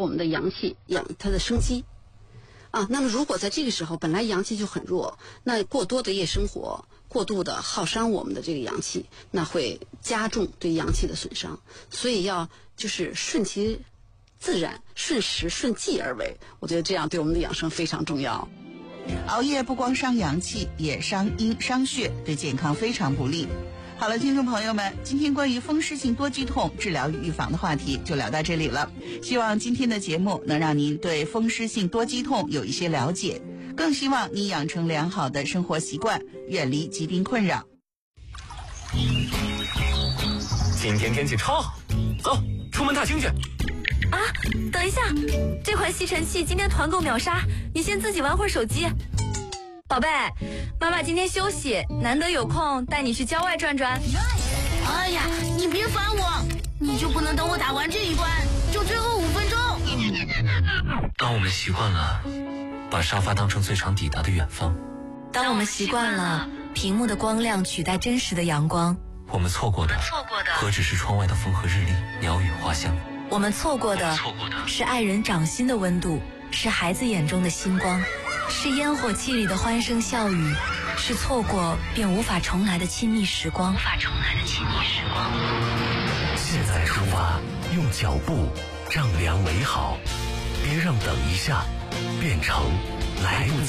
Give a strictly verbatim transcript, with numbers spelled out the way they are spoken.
我们的阳气，养它的生机。啊，那么如果在这个时候本来阳气就很弱，那过多的夜生活，过度的耗伤我们的这个阳气，那会加重对阳气的损伤。所以要就是顺其自然，顺时顺纪而为，我觉得这样对我们的养生非常重要。 熬夜不光伤阳气，也伤阴伤血，对健康非常不利。好了，听众朋友们，今天关于风湿性多肌痛治疗与预防的话题就聊到这里了。希望今天的节目能让您对风湿性多肌痛有一些了解，更希望你养成良好的生活习惯，远离疾病困扰。 今天天气超好，走，出门踏青去。 啊，等一下，这款吸尘器今天团购秒杀，你先自己玩会儿手机。宝贝，妈妈今天休息，难得有空带你去郊外转转。 哎呀，你别烦我，你就不能等我打完这一关，就最后五分钟？ 当我们习惯了把沙发当成最长抵达的远方， 当我们习惯了屏幕的光亮取代真实的阳光， 我们错过的何止是窗外的风和日丽、鸟语花香， 我们错过的是爱人掌心的温度，是孩子眼中的星光，是烟火气里的欢声笑语，是错过便无法重来的亲密时光。无法重来的亲密时光。 现在出发，用脚步丈量美好，别让等一下变成来不及。